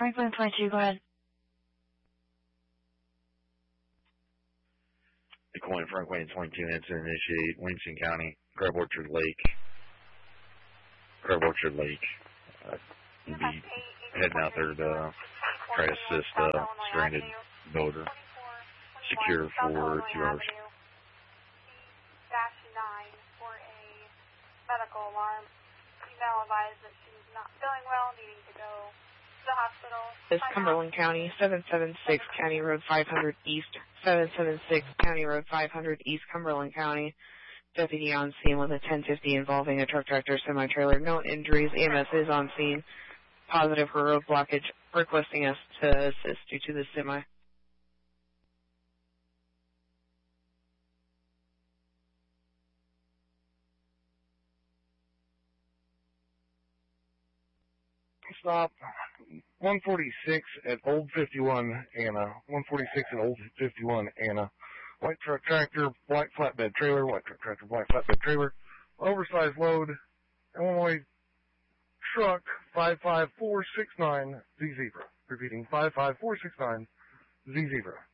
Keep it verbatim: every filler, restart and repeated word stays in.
Franklin twenty-two, go ahead. Decoying Franklin twenty-two, incident initiate, Williamson County, Crab Orchard Lake. Crab Orchard Lake. Uh, you'll be heading out there to try to assist a stranded boater. Secure for two hours. nine for a medical alarm. Female advised that she's not feeling well, needing to go to the hospital. This is Cumberland County, seven seven six County Road five hundred East, seven seven six County Road five hundred East, Cumberland County. Deputy on scene with a ten fifty involving a truck tractor semi-trailer. No injuries. E M S is on scene. Positive for road blockage. Requesting us to assist due to the semi. Stop one forty-six at Old fifty-one Anna. one forty-six at Old fifty-one Anna. White truck tractor, white flatbed trailer, white truck tractor, white flatbed trailer. Oversized load, Illinois truck five five four six nine Z Zebra. Repeating, five five four six nine Z Zebra.